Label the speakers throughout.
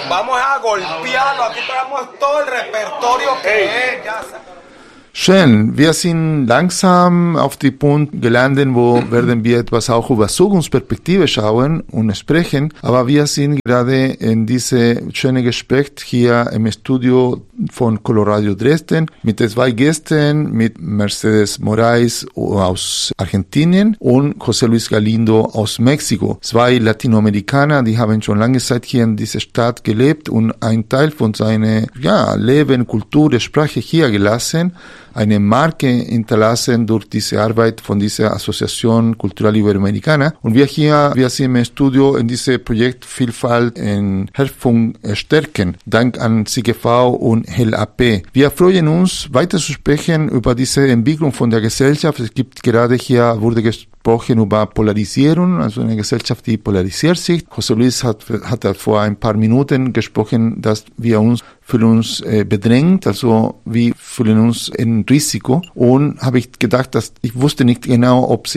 Speaker 1: Vamos a golpearlo, aquí traemos todo el repertorio que es, ya.
Speaker 2: Schön, wir sind langsam auf die Punkt gelandet, wo werden wir etwas auch über Zukunftsperspektive schauen und sprechen, aber wir sind gerade in diese schöne Gespräch hier im Studio von Coloradio Dresden mit 2 Gästen, mit Mercedes Moraes aus Argentinien und José Luis Galindo aus Mexiko. 2 Latinoamerikaner, die haben schon lange Zeit hier in dieser Stadt gelebt und ein Teil von seiner Leben, Kultur, Sprache hier gelassen, eine Marke hinterlassen durch diese Arbeit von dieser Asociación Cultural Iberoamericana. Und wir sind im Studio in diesem Projekt Vielfalt in Herkunft stärken, dank an CGV und LAP. Wir freuen uns, weiter zu sprechen über diese Entwicklung von der Gesellschaft. Es gibt gerade hier, wurde gesprochen über Polarisierung, also eine Gesellschaft, die polarisiert sich. José Luis hat vor ein paar Minuten gesprochen, dass wir fühlen uns bedrängt, also wir fühlen uns in Risiko. Und habe ich gedacht, dass ich wusste nicht genau, ob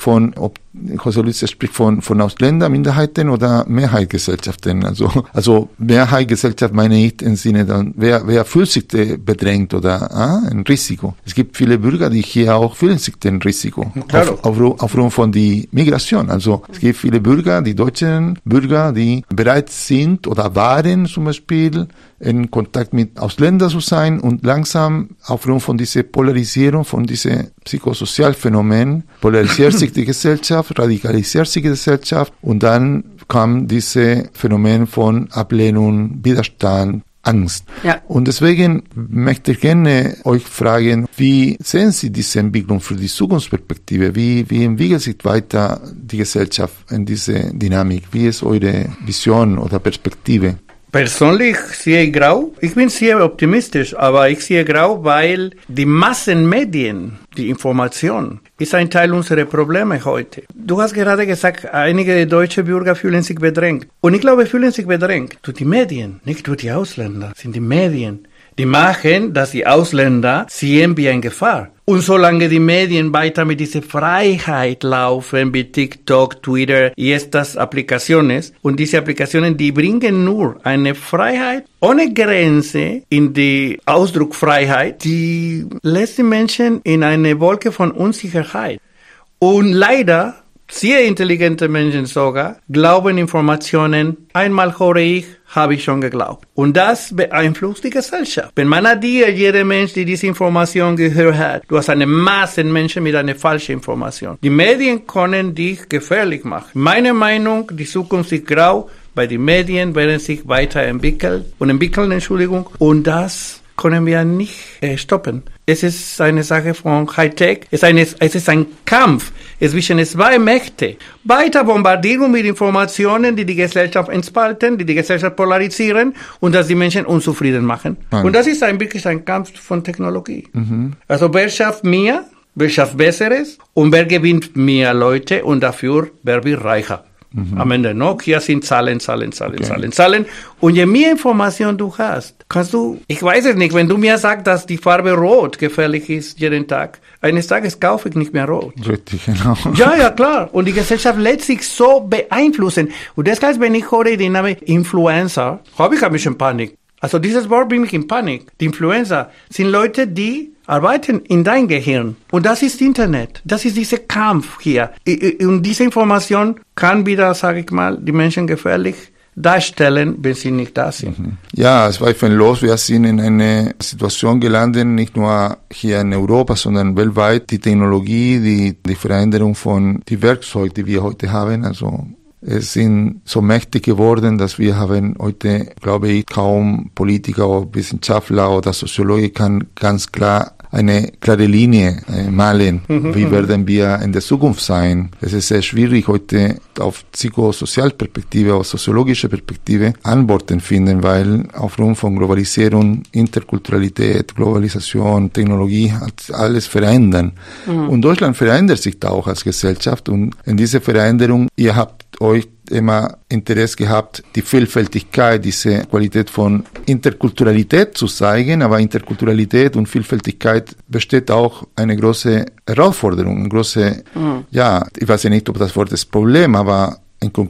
Speaker 2: José Luis spricht von Ausländerminderheiten oder Mehrheitsgesellschaften. Also Mehrheitsgesellschaft meine ich im Sinne dann, wer fühlt sich bedrängt oder ein Risiko. Es gibt viele Bürger, die hier auch fühlen sich ein Risiko.
Speaker 3: Claro.
Speaker 2: Aufgrund von der Migration. Also es gibt viele Bürger, die deutschen Bürger, die bereit sind oder waren zum Beispiel in Kontakt mit Ausländern zu sein und langsam aufgrund von dieser Polarisierung, von diesem Psychosozialphänomen, polarisiert sich die Gesellschaft, radikalisiert sich die Gesellschaft und dann kam dieses Phänomen von Ablehnung, Widerstand, Angst.
Speaker 3: Ja.
Speaker 2: Und deswegen möchte ich gerne euch fragen, wie sehen Sie diese Entwicklung für die Zukunftsperspektive? Wie entwickelt sich weiter die Gesellschaft in diese Dynamik? Wie ist eure Vision oder Perspektive?
Speaker 3: Persönlich sehe ich grau. Ich bin sehr optimistisch, aber ich sehe grau, weil die Massenmedien, die Information, ist ein Teil unserer Probleme heute. Du hast gerade gesagt, einige deutsche Bürger fühlen sich bedrängt. Und ich glaube, fühlen sich bedrängt durch die Medien, nicht durch die Ausländer, sind die Medien. Die machen, dass die Ausländer sehen wie eine Gefahr. Und solange die Medien weiter mit dieser Freiheit laufen, wie TikTok, Twitter y estas Applikaciones, und diese Applikationen, die bringen nur eine Freiheit ohne Grenze in die Ausdruckfreiheit, die lässt die Menschen in eine Wolke von Unsicherheit. Und leider, sehr intelligente Menschen sogar, glauben Informationen, einmal höre ich, habe ich schon geglaubt. Und das beeinflusst die Gesellschaft. Wenn man hat jeder Mensch, der diese Information gehört hat, du hast eine Masse Menschen mit einer falschen Information. Die Medien können dich gefährlich machen. Meine Meinung, die Zukunft ist grau, weil die Medien werden sich weiterentwickeln, und das können wir nicht stoppen. Es ist eine Sache von Hightech. Es ist ein Kampf zwischen 2 Mächten. Weiter Bombardierung mit Informationen, die Gesellschaft entspalten, die Gesellschaft polarisieren und dass die Menschen unzufrieden machen.
Speaker 2: Nein.
Speaker 3: Und das ist wirklich ein Kampf von Technologie.
Speaker 2: Mhm.
Speaker 3: Also wer schafft mehr, wer schafft Besseres und wer gewinnt mehr Leute und dafür wer wird reicher. Am Ende, hier sind Zahlen. Und je mehr Information du hast, kannst du, ich weiß es nicht, wenn du mir sagst, dass die Farbe Rot gefährlich ist jeden Tag, eines Tages kaufe ich nicht mehr Rot.
Speaker 2: Richtig, genau.
Speaker 3: Ja, klar. Und die Gesellschaft lässt sich so beeinflussen. Und deshalb, wenn ich höre den Namen Influencer, habe ich ein bisschen Panik. Also dieses Wort bringt mich in Panik. Die Influencer sind Leute, die arbeiten in dein Gehirn. Und das ist Internet. Das ist dieser Kampf hier. Und diese Information kann wieder, sage ich mal, die Menschen gefährlich darstellen, wenn sie nicht da sind.
Speaker 2: Ja, zweifellos. Wir sind in eine Situation gelandet, nicht nur hier in Europa, sondern weltweit. Die Technologie, die Veränderung von den Werkzeugen, die wir heute haben, also es sind so mächtig geworden, dass wir haben heute, glaube ich, kaum Politiker oder Wissenschaftler oder Soziologen kann ganz klar eine klare Linie malen. Wie werden wir in der Zukunft sein? Es ist sehr schwierig, heute auf Psychosozialperspektive oder soziologische Perspektive Antworten finden, weil aufgrund von Globalisierung, Interkulturalität, Globalisation, Technologie hat alles verändern. Und Deutschland verändert sich da auch als Gesellschaft und in dieser Veränderung, ihr habt euch immer Interesse gehabt, die Vielfältigkeit, diese Qualität von Interkulturalität zu zeigen, aber Interkulturalität und Vielfältigkeit besteht auch eine große Herausforderung, eine große, ja, ich weiß ja nicht, ob das Wort ist Problem, aber in konkret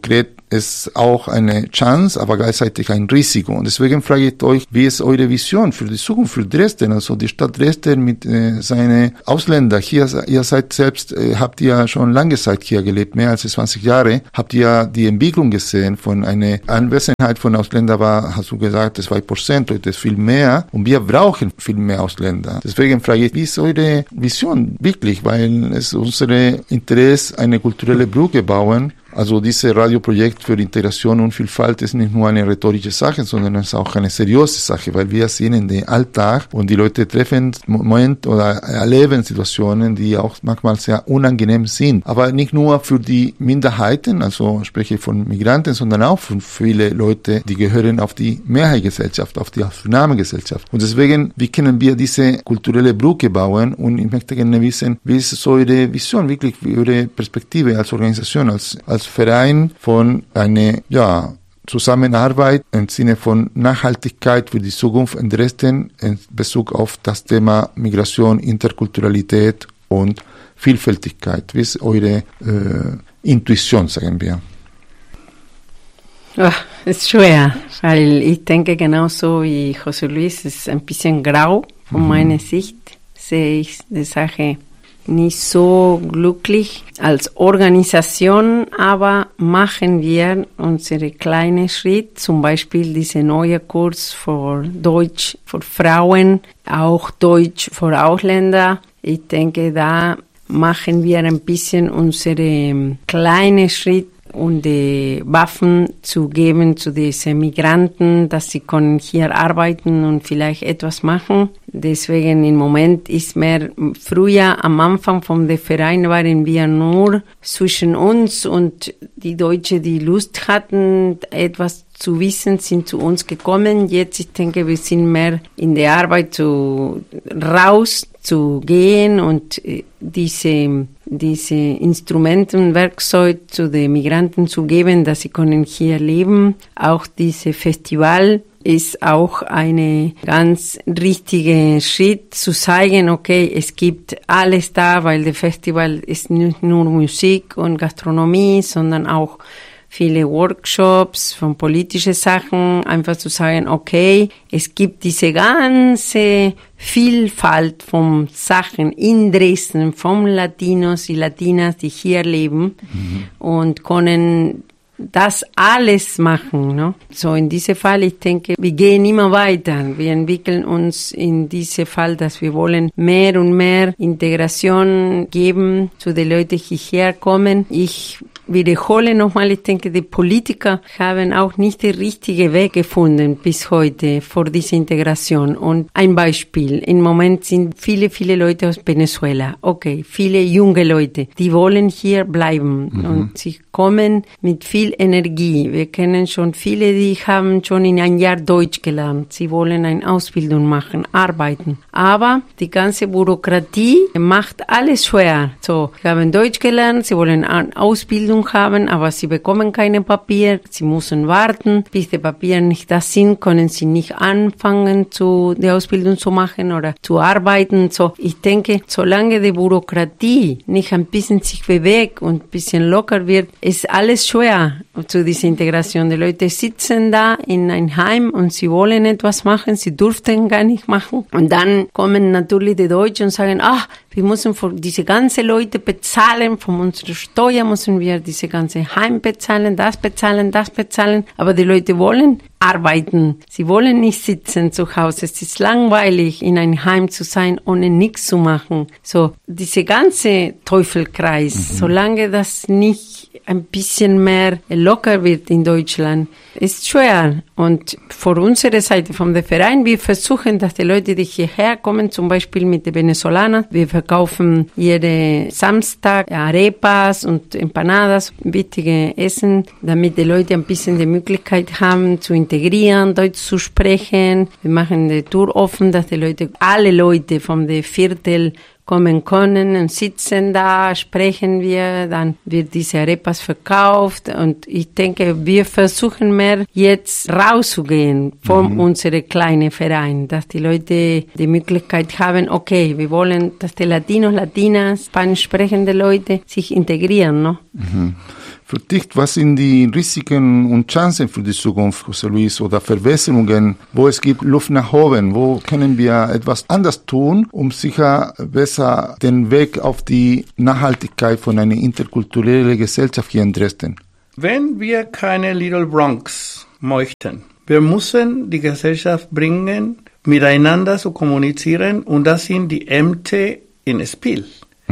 Speaker 2: ist auch eine Chance, aber gleichzeitig ein Risiko. Und deswegen frage ich euch, wie ist eure Vision für die Zukunft für Dresden? Also die Stadt Dresden mit seinen Ausländern. Hier, ihr seid selbst, habt ihr schon lange Zeit hier gelebt, mehr als 20 Jahre. Habt ihr die Entwicklung gesehen von einer Anwesenheit von Ausländern war, hast du gesagt, 2%, heute ist viel mehr. Und wir brauchen viel mehr Ausländer. Deswegen frage ich, wie ist eure Vision wirklich? Weil es unsere Interesse, eine kulturelle Brücke bauen. Also dieses Radioprojekt für Integration und Vielfalt ist nicht nur eine rhetorische Sache, sondern es ist auch eine seriöse Sache, weil wir sehen in den Alltag und die Leute treffen Moment oder erleben Situationen, die auch manchmal sehr unangenehm sind. Aber nicht nur für die Minderheiten, also spreche ich von Migranten, sondern auch für viele Leute, die gehören auf die Mehrheitsgesellschaft, auf die Aufnahmegesellschaft. Und deswegen, wie können wir diese kulturelle Brücke bauen? Und ich möchte gerne wissen, wie ist so eure Vision, wirklich eure Perspektive als Organisation, als Verein von einer Zusammenarbeit im Sinne von Nachhaltigkeit für die Zukunft in Dresden in Bezug auf das Thema Migration, Interkulturalität und Vielfältigkeit. Wie ist eure Intuition, sagen wir?
Speaker 4: Oh, ist schwer, weil ich denke genauso wie José Luis, es ist ein bisschen grau von meiner Sicht, sehe ich die Sache nicht so glücklich als Organisation, aber machen wir unsere kleinen Schritt, zum Beispiel diese neue Kurs für Deutsch für Frauen, auch Deutsch für Ausländer. Ich denke, da machen wir ein bisschen unsere kleinen Schritt und die Waffen zu geben zu diesen Migranten, dass sie können hier arbeiten und vielleicht etwas machen. Deswegen im Moment ist mehr, früher am Anfang vom Verein waren wir nur zwischen uns und die Deutschen, die Lust hatten, etwas zu wissen, sind zu uns gekommen. Jetzt, ich denke, wir sind mehr in der Arbeit raus zu gehen und diese Instrumenten, Werkzeug zu den Migranten zu geben, dass sie können hier leben. Auch diese Festival ist auch eine ganz richtige Schritt zu zeigen, okay, es gibt alles da, weil der Festival ist nicht nur Musik und Gastronomie, sondern auch viele Workshops von politischen Sachen, einfach zu sagen, okay, es gibt diese ganze Vielfalt von Sachen in Dresden, von Latinos und Latinas, die hier leben und können das alles machen, ne? So in diesem Fall, ich denke, wir gehen immer weiter. Wir entwickeln uns in diesem Fall, dass wir wollen mehr und mehr Integration geben zu den Leuten, die hierher kommen. Ich wiederhole nochmal, ich denke, die Politiker haben auch nicht den richtigen Weg gefunden bis heute für diese Integration. Und ein Beispiel, im Moment sind viele Leute aus Venezuela, okay, viele junge Leute, die wollen hier bleiben und sie kommen mit viel Energie. Wir kennen schon viele, die haben schon in einem Jahr Deutsch gelernt. Sie wollen eine Ausbildung machen, arbeiten. Aber die ganze Bürokratie macht alles schwer. So, sie haben Deutsch gelernt, sie wollen eine Ausbildung haben, aber sie bekommen keine Papier. Sie müssen warten, bis die Papiere nicht da sind, können sie nicht anfangen, die Ausbildung zu machen oder zu arbeiten. So, ich denke, solange die Bürokratie nicht ein bisschen sich bewegt und ein bisschen locker wird, ist alles schwer zu dieser Integration. Die Leute sitzen da in einem Heim und sie wollen etwas machen, sie durften gar nicht machen. Und dann kommen natürlich die Deutschen und sagen, wir müssen für diese ganzen Leute bezahlen, von unserer Steuer müssen wir diese ganze Heim bezahlen, das bezahlen. Aber die Leute wollen arbeiten. Sie wollen nicht sitzen zu Hause. Es ist langweilig, in einem Heim zu sein, ohne nichts zu machen. So, diese ganze Teufelkreis, solange das nicht ein bisschen mehr locker wird in Deutschland, ist schwer. Und von unserer Seite, vom Verein, wir versuchen, dass die Leute, die hierher kommen, zum Beispiel mit den Venezolanern, wir verkaufen jeden Samstag Arepas und Empanadas, wichtige Essen, damit die Leute ein bisschen die Möglichkeit haben, zu integrieren, Deutsch zu sprechen. Wir machen die Tür offen, dass die Leute, alle Leute vom Viertel kommen können und sitzen da, sprechen wir, dann wird diese Arepas verkauft und ich denke, wir versuchen mehr jetzt rauszugehen von unserem kleinen Verein, dass die Leute die Möglichkeit haben, okay, wir wollen, dass die Latinos, Latinas, spanisch sprechende Leute sich integrieren, ne?
Speaker 2: Für dich, was sind die Risiken und Chancen für die Zukunft, José Luis, oder Verbesserungen, wo es gibt Luft nach oben? Wo können wir etwas anders tun, um sicher besser den Weg auf die Nachhaltigkeit von einer interkulturellen Gesellschaft hier in Dresden?
Speaker 3: Wenn wir keine Little Bronx möchten, wir müssen die Gesellschaft bringen, miteinander zu kommunizieren, und das sind die Ämter ins Spiel.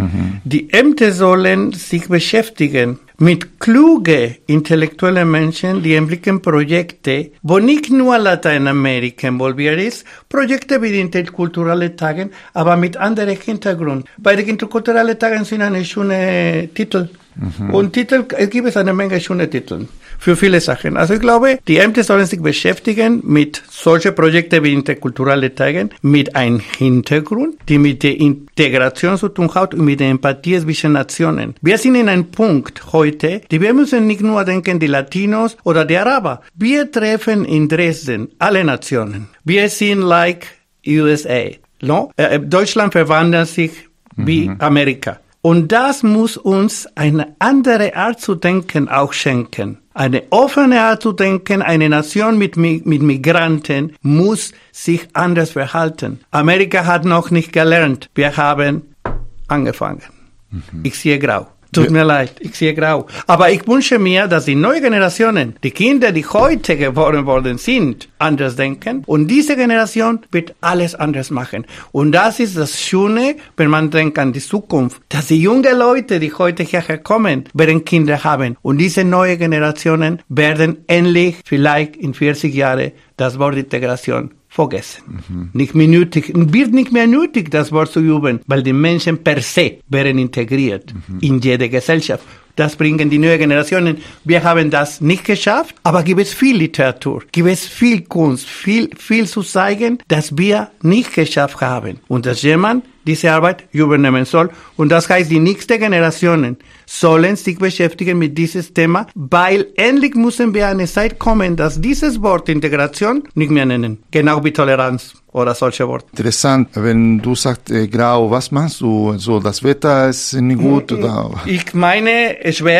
Speaker 3: Die Ämter sollen sich beschäftigen mit klugen, intellektuellen Menschen, die entwickeln Projekte, wo nicht nur Lateinamerika involviert ist, Projekte wie die interkulturellen Tage, aber mit anderem Hintergrund. Bei den interkulturellen Tagen sind eine schöne Titel. Und es gibt eine Menge schöne Titel für viele Sachen. Also ich glaube, die Ämter sollen sich beschäftigen mit solchen Projekten wie interkulturelle Tage, mit einem Hintergrund, die mit der Integration zu tun hat und mit der Empathie zwischen Nationen. Wir sind in einem Punkt heute, wir müssen nicht nur denken, die Latinos oder die Araber. Wir treffen in Dresden alle Nationen. Wir sind like USA. No? Deutschland verwandelt sich wie Amerika. Und das muss uns eine andere Art zu denken auch schenken. Eine offene Art zu denken, eine Nation mit Migranten muss sich anders verhalten. Amerika hat noch nicht gelernt. Wir haben angefangen. Ich sehe grau. Tut mir leid, ich sehe grau. Aber ich wünsche mir, dass die neuen Generationen, die Kinder, die heute geboren worden sind, anders denken. Und diese Generation wird alles anders machen. Und das ist das Schöne, wenn man denkt an die Zukunft, dass die jungen Leute, die heute hierher kommen, werden Kinder haben. Und diese neuen Generationen werden endlich, vielleicht in 40 Jahren, das Wort Integration vergessen. Nicht mehr nötig, wird nicht mehr nötig, das Wort zu üben, weil die Menschen per se werden integriert in jede Gesellschaft. Das bringen die neuen Generationen. Wir haben das nicht geschafft, aber gibt es viel Literatur, gibt es viel Kunst, viel zu zeigen, dass wir nicht geschafft haben. Und dass jemand diese Arbeit übernehmen soll. Und das heißt, die nächsten Generationen sollen sich beschäftigen mit dieses Thema, weil endlich müssen wir an eine Zeit kommen, dass dieses Wort Integration nicht mehr nennen. Genau wie Toleranz oder solche Worte.
Speaker 2: Interessant, wenn du sagst grau, was machst du? So, das Wetter ist nicht gut? Oder?
Speaker 3: Ich meine,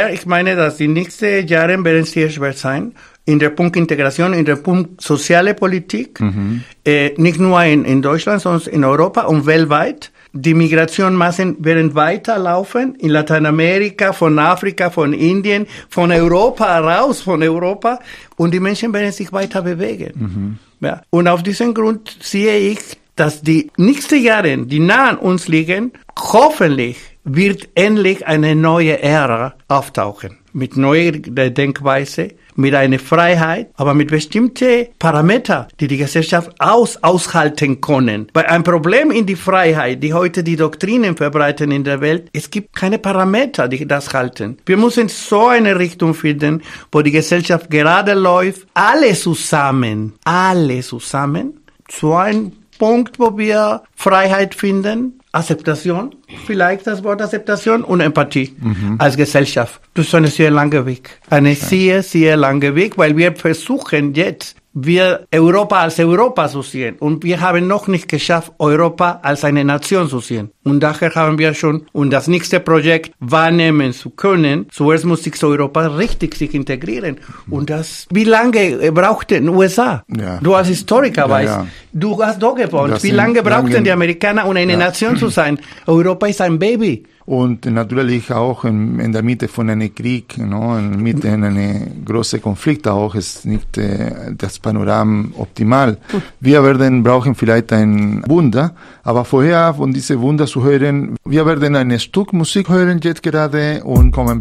Speaker 3: dass die nächsten Jahre werden sehr schwer sein. In der Punkt Integration, in der Punkt soziale Politik, nicht nur in Deutschland, sondern in Europa und weltweit. Die Migrationsmassen werden weiterlaufen in Lateinamerika, von Afrika, von Indien, von Europa raus, von Europa. Und die Menschen werden sich weiter bewegen. Ja. Und auf diesem Grund sehe ich, dass die nächsten Jahre, die nah an uns liegen, hoffentlich wird endlich eine neue Ära auftauchen. Mit neuer Denkweise, mit einer Freiheit, aber mit bestimmten Parametern, die die Gesellschaft aushalten können. Weil ein Problem in die Freiheit, die heute die Doktrinen verbreiten in der Welt, es gibt keine Parameter, die das halten. Wir müssen so eine Richtung finden, wo die Gesellschaft gerade läuft, alle zusammen, zu einem Punkt, wo wir Freiheit finden, Akzeptation, vielleicht das Wort Akzeptation und Empathie als Gesellschaft. Das ist ein sehr langer Weg. Sehr, sehr langer Weg, weil wir versuchen jetzt, Europa als Europa zu sehen. Und wir haben noch nicht geschafft, Europa als eine Nation zu sehen. Und daher haben wir schon, das nächste Projekt wahrnehmen zu können, zuerst muss sich Europa richtig sich integrieren. Und wie lange braucht den USA? Ja. Du als Historiker weißt, du hast da gewohnt. Wie lange brauchten die Amerikaner, um eine Nation zu sein? Europa ist ein Baby.
Speaker 2: Und natürlich auch in der Mitte von einem Krieg, in der Mitte in einem großen Konflikt auch, ist nicht das Panorama optimal. Wir brauchen vielleicht ein Wunder, aber vorher von diesem Wunder zu hören, wir werden ein Stück Musik hören jetzt gerade und kommen